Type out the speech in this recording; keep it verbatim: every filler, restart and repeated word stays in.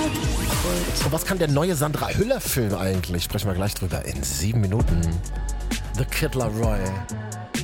Und was kann der neue Sandra Hüller-Film eigentlich? Sprechen wir gleich drüber in sieben Minuten. The Kid Laroi.